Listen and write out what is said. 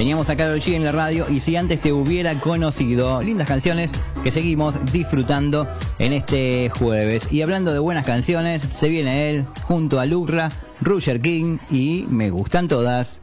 Teníamos a Karol G en la radio y si antes te hubiera conocido. Lindas canciones que seguimos disfrutando en este jueves. Y hablando de buenas canciones, se viene él junto a Lucra, Roger King y Me Gustan Todas.